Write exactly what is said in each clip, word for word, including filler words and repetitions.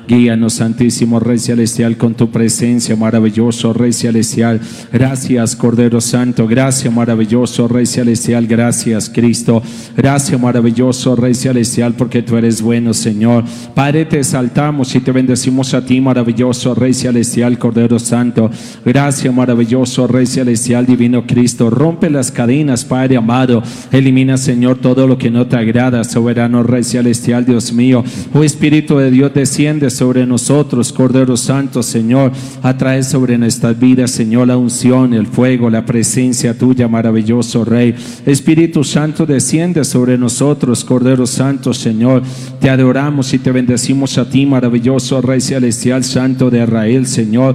Guíanos, Santísimo Rey Celestial, con tu presencia, maravilloso Rey Celestial. Gracias, Cordero Santo. Gracias, maravilloso Rey Celestial. Gracias, Cristo. Gracias, maravilloso Rey Celestial, porque tú eres bueno, Señor. Padre, te exaltamos y te bendecimos a ti, maravilloso Rey Celestial, Cordero Santo. Gracias, maravilloso Rey Celestial, divino Cristo. Rompe las cadenas, Padre amado. Elimina, Señor, todo lo que no te agrada, soberano Rey Celestial, Dios mío. Oh Espíritu de Dios, desciende sobre nosotros, Cordero Santo, Señor. Atrae sobre nuestras vidas, Señor, la unción, el fuego, la presencia tuya, maravilloso Rey. Espíritu Santo, desciende sobre nosotros, Cordero Santo, Señor. Te adoramos y te bendecimos a ti, maravilloso Rey Celestial, Santo de Israel, Señor.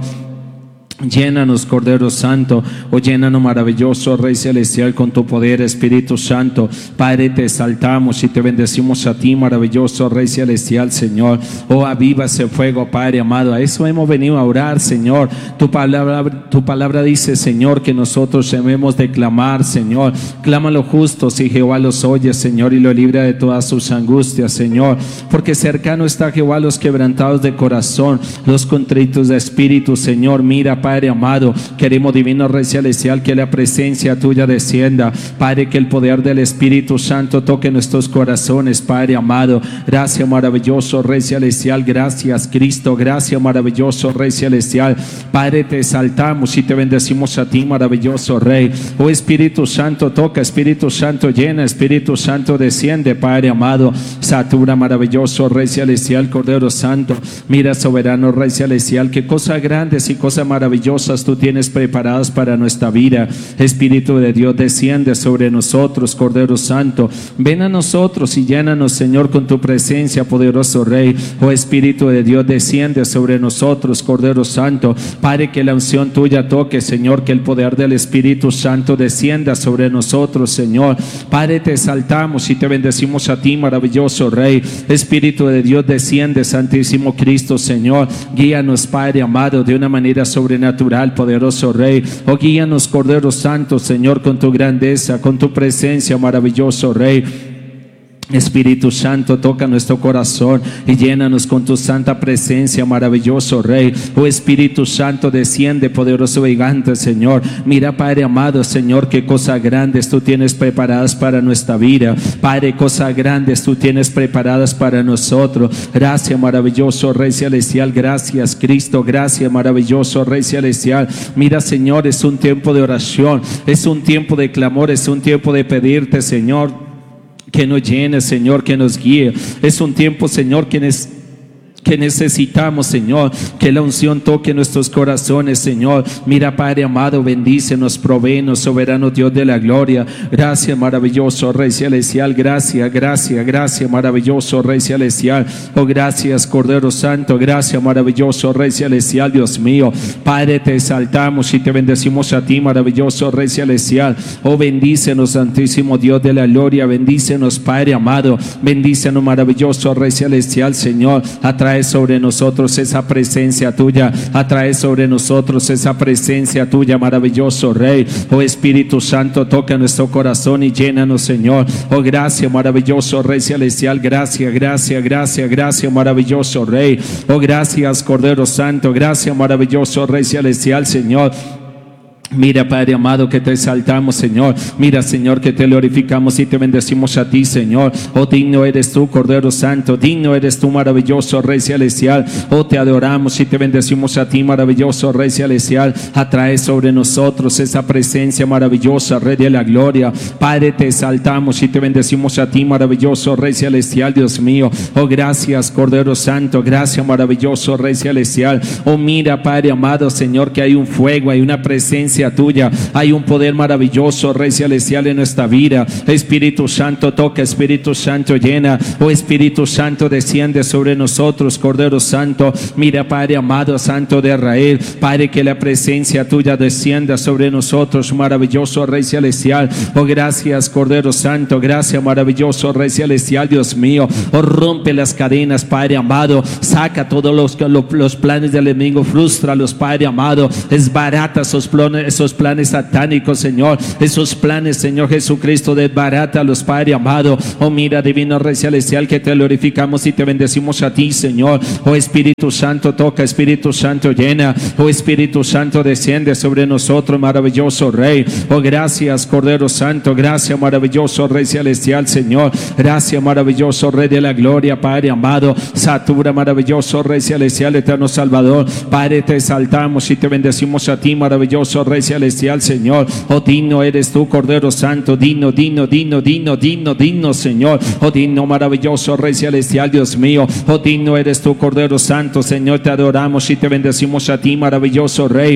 Llénanos, Cordero Santo, o llénanos, maravilloso Rey Celestial, con tu poder, Espíritu Santo. Padre, te exaltamos y te bendecimos a ti, maravilloso Rey Celestial, Señor. Oh, aviva ese fuego, Padre amado. A eso hemos venido a orar, Señor. Tu palabra, tu palabra dice, Señor, que nosotros debemos de clamar, Señor. Clama a los justos y Jehová los oye, Señor, y lo libra de todas sus angustias, Señor. Porque cercano está Jehová a los quebrantados de corazón, los contritos de espíritu, Señor. Mira, Padre amado, queremos, divino Rey Celestial, que la presencia tuya descienda, Padre, que el poder del Espíritu Santo toque nuestros corazones, Padre amado. Gracias, maravilloso Rey Celestial. Gracias, Cristo. Gracias, maravilloso Rey Celestial. Padre, te exaltamos y te bendecimos a ti, maravilloso Rey. Oh Espíritu Santo, toca, Espíritu Santo, llena, Espíritu Santo, desciende, Padre amado. Satura, maravilloso Rey Celestial, Cordero Santo. Mira, soberano Rey Celestial, qué cosas grandes y cosas maravillosas tú tienes preparadas para nuestra vida. Espíritu de Dios, desciende sobre nosotros, Cordero Santo. Ven a nosotros y llénanos, Señor, con tu presencia, poderoso Rey. Oh Espíritu de Dios, desciende sobre nosotros, Cordero Santo. Padre, que la unción tuya toque, Señor, que el poder del Espíritu Santo descienda sobre nosotros, Señor. Padre, te exaltamos y te bendecimos a ti, maravilloso Rey. Espíritu de Dios, desciende, Santísimo Cristo, Señor. Guíanos, Padre amado, de una manera sobrenatural, poderoso Rey. Oh, guíanos, Cordero Santo, Señor, con tu grandeza, con tu presencia, maravilloso Rey. Espíritu Santo, toca nuestro corazón y llénanos con tu santa presencia, maravilloso Rey. Oh Espíritu Santo, desciende, poderoso gigante, Señor. Mira, Padre amado, Señor, qué cosas grandes tú tienes preparadas para nuestra vida. Padre, cosas grandes tú tienes preparadas para nosotros. Gracias, maravilloso Rey Celestial. Gracias, Cristo. Gracias, maravilloso Rey Celestial. Mira, Señor, es un tiempo de oración, es un tiempo de clamor, es un tiempo de pedirte, Señor, que nos llene, Señor, que nos guíe. Es un tiempo, Señor, que es que necesitamos, Señor, que la unción toque nuestros corazones, Señor. Mira, Padre amado, bendícenos, provéenos, soberano Dios de la gloria. Gracias, maravilloso Rey Celestial. Gracias, gracias, gracias, maravilloso Rey Celestial. Oh, gracias, Cordero Santo. Gracias, maravilloso Rey Celestial, Dios mío. Padre, te exaltamos y te bendecimos a ti, maravilloso Rey Celestial. Oh, bendícenos, Santísimo Dios de la gloria. Bendícenos, Padre amado. Bendícenos, maravilloso Rey Celestial, Señor. Atrae sobre nosotros esa presencia tuya. Atrae sobre nosotros esa presencia tuya, maravilloso Rey. Oh Espíritu Santo, toca nuestro corazón y llénanos, Señor. Oh, gracias, maravilloso Rey Celestial. Gracias, gracias, gracias, gracias, maravilloso Rey. Oh, gracias, Cordero Santo. Gracias, maravilloso Rey Celestial, Señor. Mira, Padre amado, que te exaltamos, Señor. Mira, Señor, que te glorificamos y te bendecimos a ti, Señor. Oh, digno eres tú, Cordero Santo. Digno eres tú, maravilloso Rey Celestial. Oh, te adoramos y te bendecimos a ti, maravilloso Rey Celestial. Atrae sobre nosotros esa presencia maravillosa, Rey de la gloria. Padre, te exaltamos y te bendecimos a ti, maravilloso Rey Celestial, Dios mío. Oh, gracias, Cordero Santo. Gracias, maravilloso Rey Celestial. Oh, mira, Padre amado, Señor, que hay un fuego, hay una presencia tuya, hay un poder maravilloso, Rey Celestial, en nuestra vida. Espíritu Santo, toca, Espíritu Santo, llena. Oh, Espíritu Santo, desciende sobre nosotros, Cordero Santo. Mira, Padre amado, Santo de Israel. Padre, que la presencia tuya descienda sobre nosotros, maravilloso Rey Celestial. Oh, gracias, Cordero Santo. Gracias, maravilloso Rey Celestial, Dios mío. Oh, rompe las cadenas, Padre amado. Saca todos los, los, los planes del enemigo, frústralos, Padre amado. Esbarata esos planes esos planes satánicos, Señor, esos planes, Señor Jesucristo, desbarátalos, Padre amado. Oh, mira, divino Rey celestial, que te glorificamos y te bendecimos a ti, Señor. Oh, Espíritu Santo, toca, Espíritu Santo, llena. Oh, Espíritu Santo, desciende sobre nosotros, maravilloso Rey. Oh, gracias, Cordero Santo, gracias, maravilloso Rey celestial, Señor. Gracias, maravilloso Rey de la gloria, Padre amado. Satura, maravilloso Rey celestial, eterno Salvador. Padre, te exaltamos y te bendecimos a ti, maravilloso Rey celestial, Señor. Oh, digno eres tú, Cordero Santo, digno, digno, digno, digno, digno, digno, Señor. Oh, digno, maravilloso Rey celestial, Dios mío. Oh, digno eres tú, Cordero Santo, Señor. Te adoramos y te bendecimos a ti, maravilloso Rey.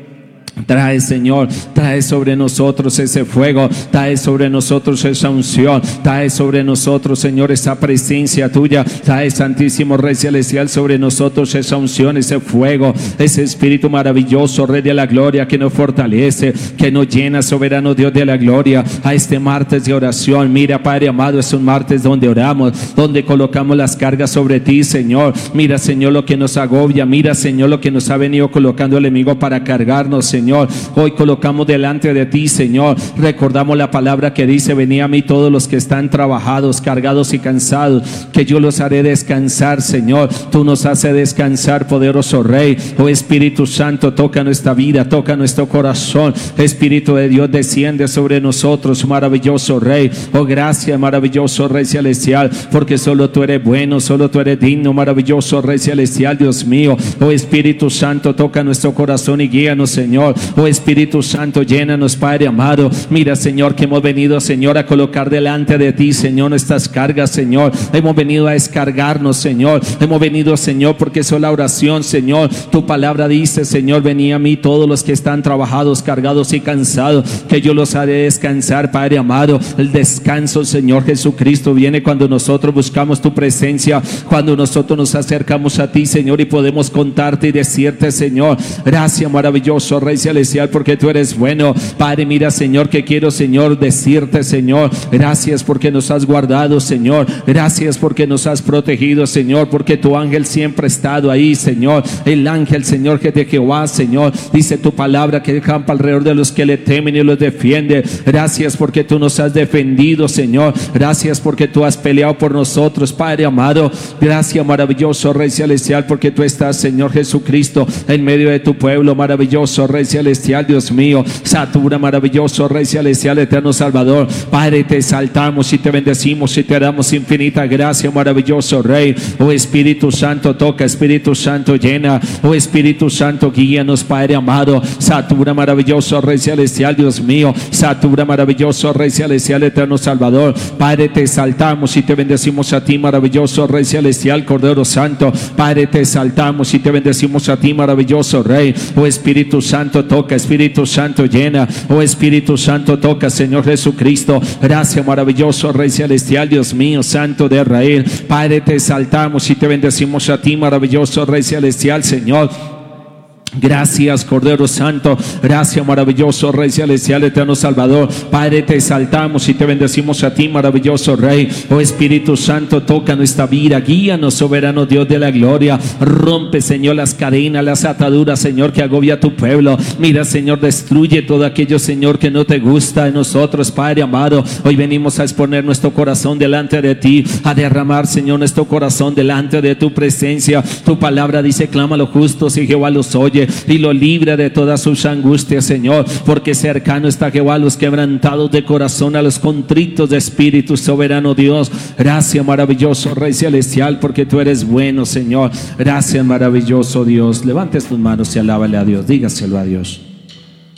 Trae, Señor, trae sobre nosotros ese fuego, trae sobre nosotros esa unción, trae sobre nosotros, Señor, esa presencia tuya, trae, Santísimo Rey celestial, sobre nosotros esa unción, ese fuego, ese Espíritu maravilloso, Rey de la gloria, que nos fortalece, que nos llena, soberano Dios de la gloria, a este martes de oración. Mira, Padre amado, es un martes donde oramos, donde colocamos las cargas sobre ti, Señor. Mira, Señor, lo que nos agobia, mira, Señor, lo que nos ha venido colocando el enemigo para cargarnos, Señor. Hoy colocamos delante de ti, Señor. Recordamos la palabra que dice: venid a mí todos los que están trabajados, cargados y cansados, que yo los haré descansar, Señor. Tú nos haces descansar, poderoso Rey. Oh, Espíritu Santo, toca nuestra vida, toca nuestro corazón. Espíritu de Dios, desciende sobre nosotros, maravilloso Rey. Oh, gracias, maravilloso Rey celestial, porque solo tú eres bueno, solo tú eres digno, maravilloso Rey celestial, Dios mío. Oh, Espíritu Santo, toca nuestro corazón y guíanos, Señor. Oh, Espíritu Santo, llénanos, Padre amado. Mira, Señor, que hemos venido, Señor, a colocar delante de ti, Señor, nuestras cargas, Señor. Hemos venido a descargarnos, Señor. Hemos venido, Señor, porque es la oración, Señor. Tu palabra dice, Señor: venid a mí todos los que están trabajados, cargados y cansados, que yo los haré descansar, Padre amado. El descanso, Señor Jesucristo, viene cuando nosotros buscamos tu presencia, cuando nosotros nos acercamos a ti, Señor, y podemos contarte y decirte, Señor: gracias, maravilloso Rey celestial, porque tú eres bueno. Padre, mira, Señor, que quiero, Señor, decirte, Señor: gracias porque nos has guardado, Señor. Gracias porque nos has protegido, Señor, porque tu ángel siempre ha estado ahí, Señor. El ángel, Señor, que de Jehová, Señor, dice tu palabra que campa alrededor de los que le temen y los defiende. Gracias porque tú nos has defendido, Señor. Gracias porque tú has peleado por nosotros, Padre amado. Gracias, maravilloso Rey celestial, porque tú estás, Señor Jesucristo, en medio de tu pueblo, maravilloso Rey celestial, Dios mío. Satura, maravilloso Rey celestial, eterno Salvador. Padre, te exaltamos y te bendecimos y te damos infinita gracia, maravilloso Rey. Oh, Espíritu Santo, toca, Espíritu Santo, llena. Oh, Espíritu Santo, guíanos, Padre amado. Satura, maravilloso Rey celestial, Dios mío. Satura, maravilloso Rey celestial, eterno Salvador. Padre, te exaltamos y te bendecimos a ti, maravilloso Rey celestial, Cordero Santo. Padre, te exaltamos y te bendecimos a ti, maravilloso Rey. Oh, Espíritu Santo, toca, Espíritu Santo, llena. Oh, Espíritu Santo, toca, Señor Jesucristo. Gracias, maravilloso Rey celestial, Dios mío, Santo de Israel. Padre, te exaltamos y te bendecimos a ti, maravilloso Rey celestial, Señor. Gracias, Cordero Santo. Gracias, maravilloso Rey celestial, eterno Salvador. Padre, te exaltamos y te bendecimos a ti, maravilloso Rey. Oh, Espíritu Santo, toca nuestra vida, guíanos, soberano Dios de la gloria. Rompe, Señor, las cadenas, las ataduras, Señor, que agobia a tu pueblo. Mira, Señor, destruye todo aquello, Señor, que no te gusta de nosotros, Padre amado. Hoy venimos a exponer nuestro corazón delante de ti, a derramar, Señor, nuestro corazón delante de tu presencia. Tu palabra dice: clama a los justos y Jehová los oye y lo libra de todas sus angustias, Señor, porque cercano está Jehová a los quebrantados de corazón, a los contritos de espíritu, soberano Dios. Gracias, maravilloso Rey celestial, porque tú eres bueno, Señor. Gracias, maravilloso Dios. Levantes tus manos y alábale a Dios, dígaselo a Dios.